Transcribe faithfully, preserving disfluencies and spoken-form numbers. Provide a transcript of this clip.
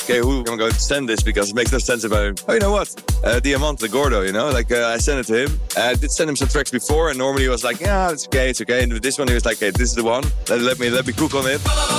okay, who am I going to send this? Because it makes no sense if I, oh, you know what? Uh, Diamante Gordo, you know, like uh, I sent it to him. I did send him some tracks before, and normally he was like, yeah, it's okay, it's okay. And with this one, he was like, hey, this is the one. Let, let me let me cook on it.